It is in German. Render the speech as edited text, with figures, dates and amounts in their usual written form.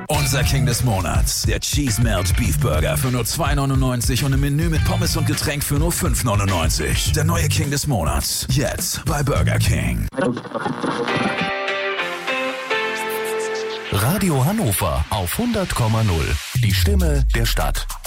Unser King des Monats, der Cheese Melt Beef Burger für nur 2,99 und im Menü mit Pommes und Getränk für nur 5,99. Der neue King des Monats, jetzt bei Burger King. Radio Hannover auf 100,0. Die Stimme der Stadt.